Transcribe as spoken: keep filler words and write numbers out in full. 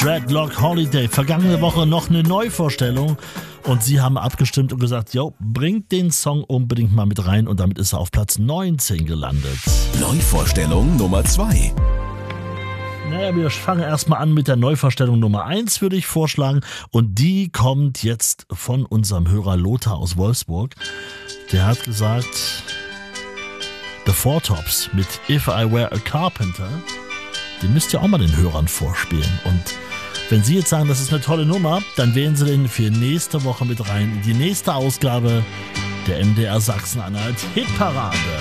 Dreadlock Holiday. Vergangene Woche noch eine Neuvorstellung und sie haben abgestimmt und gesagt, jo, bringt den Song unbedingt mal mit rein und damit ist er auf Platz neunzehn gelandet. Neuvorstellung Nummer zwei. Naja, wir fangen erstmal an mit der Neuvorstellung Nummer eins, würde ich vorschlagen. Und die kommt jetzt von unserem Hörer Lothar aus Wolfsburg. Der hat gesagt, The Four Tops mit If I Were a Carpenter, die müsst ihr auch mal den Hörern vorspielen. Und wenn Sie jetzt sagen, das ist eine tolle Nummer, dann wählen Sie den für nächste Woche mit rein in die nächste Ausgabe der M D R Sachsen-Anhalt Hitparade.